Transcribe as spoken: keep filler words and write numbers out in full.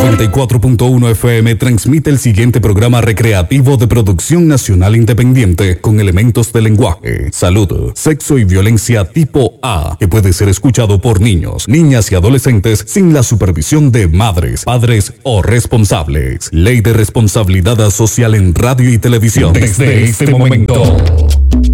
noventa y cuatro punto uno F M transmite el siguiente programa recreativo de producción nacional independiente con elementos de lenguaje, salud, sexo y violencia tipo A, que puede ser escuchado por niños, niñas y adolescentes sin la supervisión de madres, padres o responsables. Ley de responsabilidad social en radio y televisión. Desde este momento.